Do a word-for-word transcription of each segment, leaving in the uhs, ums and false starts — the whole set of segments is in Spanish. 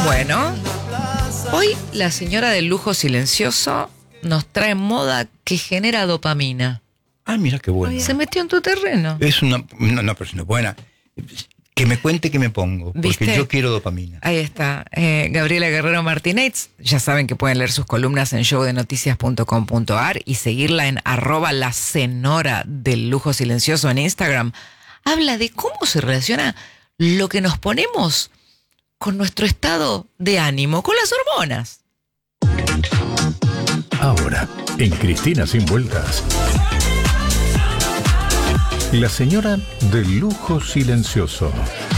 Bueno, hoy la señora del lujo silencioso nos trae moda que genera dopamina. Ah, mira qué bueno. Se metió en tu terreno. Es una, una, una persona buena. Que me cuente qué me pongo, porque ¿Viste? yo quiero dopamina. Ahí está. Eh, Gabriela Guerrero Martínez. Ya saben que pueden leer sus columnas en show de noticias punto com punto a r y seguirla en arroba la senora del lujo silencioso en Instagram. Habla de cómo se relaciona lo que nos ponemos con nuestro estado de ánimo, con las hormonas. Ahora, en Cristina Sin Vueltas, la señora del lujo silencioso.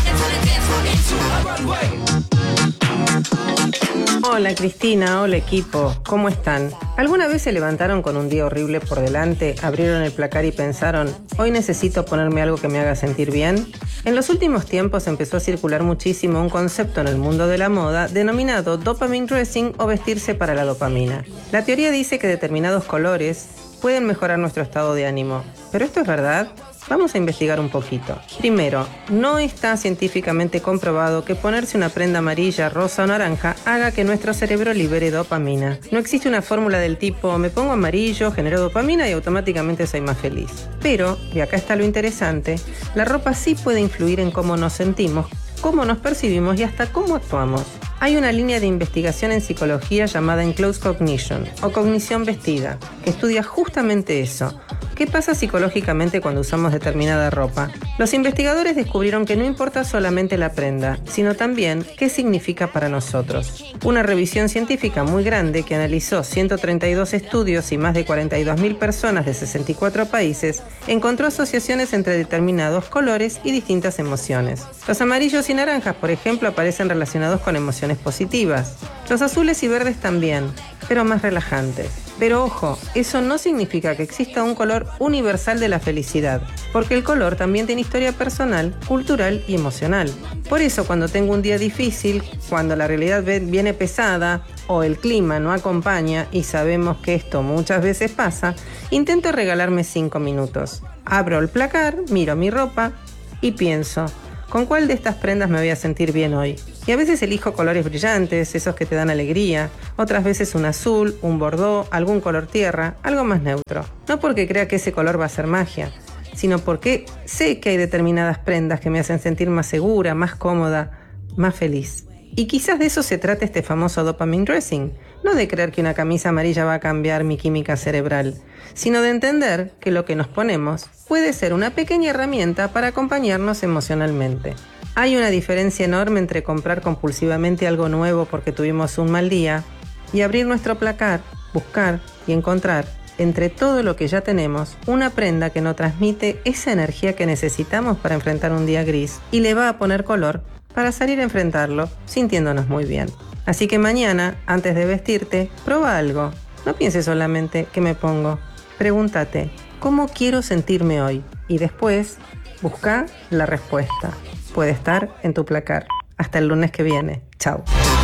Hola Cristina, hola equipo, ¿cómo están? ¿Alguna vez se levantaron con un día horrible por delante, abrieron el placar y pensaron, hoy necesito ponerme algo que me haga sentir bien? En los últimos tiempos empezó a circular muchísimo un concepto en el mundo de la moda denominado dopamine dressing o vestirse para la dopamina. La teoría dice que determinados colores pueden mejorar nuestro estado de ánimo. ¿Pero esto es verdad? Vamos a investigar un poquito. Primero, no está científicamente comprobado que ponerse una prenda amarilla, rosa o naranja haga que nuestro cerebro libere dopamina. No existe una fórmula del tipo, me pongo amarillo, genero dopamina y automáticamente soy más feliz. Pero, y acá está lo interesante, la ropa sí puede influir en cómo nos sentimos, cómo nos percibimos y hasta cómo actuamos. Hay una línea de investigación en psicología llamada Enclosed Cognition, o cognición vestida, que estudia justamente eso. ¿Qué pasa psicológicamente cuando usamos determinada ropa? Los investigadores descubrieron que no importa solamente la prenda, sino también qué significa para nosotros. Una revisión científica muy grande que analizó ciento treinta y dos estudios y más de cuarenta y dos mil personas de sesenta y cuatro países, encontró asociaciones entre determinados colores y distintas emociones. Los amarillos y naranjas, por ejemplo, aparecen relacionados con emociones positivas. Los azules y verdes también, pero más relajantes. Pero ojo, eso no significa que exista un color universal de la felicidad, porque el color también tiene historia personal, cultural y emocional. Por eso cuando tengo un día difícil, cuando la realidad viene pesada o el clima no acompaña, y sabemos que esto muchas veces pasa, intento regalarme cinco minutos. Abro el placar, miro mi ropa y pienso, ¿con cuál de estas prendas me voy a sentir bien hoy? Y a veces elijo colores brillantes, esos que te dan alegría, otras veces un azul, un bordó, algún color tierra, algo más neutro. No porque crea que ese color va a ser magia, sino porque sé que hay determinadas prendas que me hacen sentir más segura, más cómoda, más feliz. Y quizás de eso se trata este famoso dopamine dressing, no de creer que una camisa amarilla va a cambiar mi química cerebral, sino de entender que lo que nos ponemos puede ser una pequeña herramienta para acompañarnos emocionalmente. Hay una diferencia enorme entre comprar compulsivamente algo nuevo porque tuvimos un mal día y abrir nuestro placar, buscar y encontrar, entre todo lo que ya tenemos, una prenda que nos transmite esa energía que necesitamos para enfrentar un día gris y le va a poner color para salir a enfrentarlo sintiéndonos muy bien. Así que mañana, antes de vestirte, prueba algo. No pienses solamente ¿qué me pongo? Pregúntate, ¿cómo quiero sentirme hoy? Y después, busca la respuesta. Puede estar en tu placar. Hasta el lunes que viene. Chao.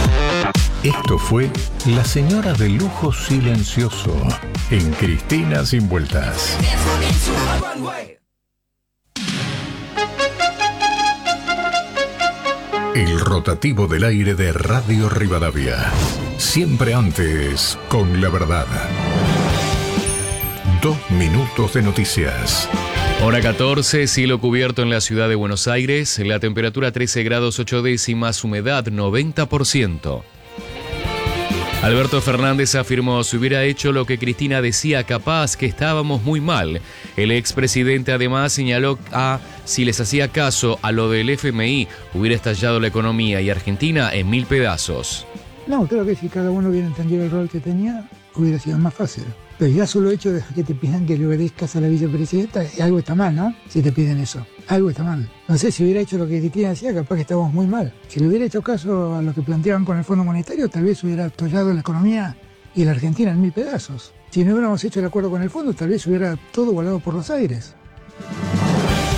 Esto fue La Señora del Lujo Silencioso en Cristina Sin Vueltas. El rotativo del aire de Radio Rivadavia. Siempre antes con la verdad. Dos minutos de noticias. Hora catorce, cielo cubierto en la ciudad de Buenos Aires, la temperatura trece grados ocho décimas, humedad noventa por ciento. Alberto Fernández afirmó si hubiera hecho lo que Cristina decía capaz que estábamos muy mal. El expresidente además señaló a si les hacía caso a lo del F M I hubiera estallado la economía y Argentina en mil pedazos. No, creo que si cada uno hubiera entendido el rol que tenía, hubiera sido más fácil. Pero ya solo el hecho de que te pidan que le obedezcas a la vicepresidenta, algo está mal, ¿no? Si te piden eso, algo está mal. No sé, si hubiera hecho lo que Cristina decía, capaz que estábamos muy mal. Si le hubiera hecho caso a lo que planteaban con el Fondo Monetario, tal vez hubiera atollado la economía y la Argentina en mil pedazos. Si no hubiéramos hecho el acuerdo con el Fondo, tal vez hubiera todo volado por los aires.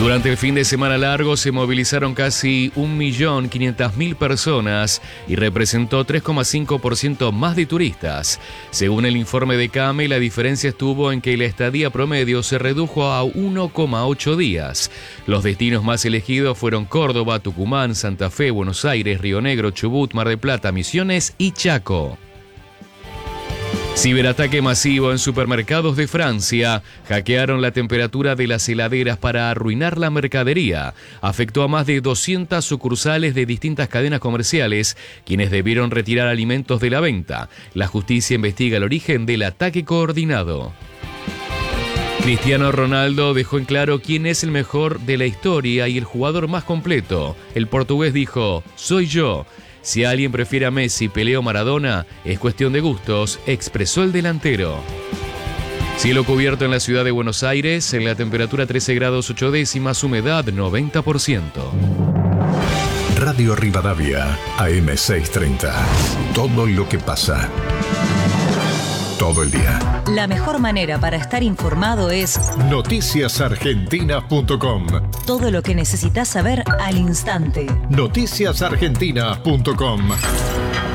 Durante el fin de semana largo se movilizaron casi un millón quinientas mil personas y representó tres coma cinco por ciento más de turistas. Según el informe de CAME, la diferencia estuvo en que la estadía promedio se redujo a uno coma ocho días. Los destinos más elegidos fueron Córdoba, Tucumán, Santa Fe, Buenos Aires, Río Negro, Chubut, Mar del Plata, Misiones y Chaco. Ciberataque masivo en supermercados de Francia. Hackearon la temperatura de las heladeras para arruinar la mercadería. Afectó a más de doscientas sucursales de distintas cadenas comerciales, quienes debieron retirar alimentos de la venta. La justicia investiga el origen del ataque coordinado. Cristiano Ronaldo dejó en claro quién es el mejor de la historia y el jugador más completo. El portugués dijo: "Soy yo. Si alguien prefiere a Messi, Pelé o Maradona, es cuestión de gustos", expresó el delantero. Cielo cubierto en la ciudad de Buenos Aires, en la temperatura trece grados ocho décimas, humedad noventa por ciento. Radio Rivadavia, A M seiscientos treinta. Todo lo que pasa. Todo el día. La mejor manera para estar informado es noticias argentinas punto com. todo lo que necesitas saber al instante. noticias argentinas punto com.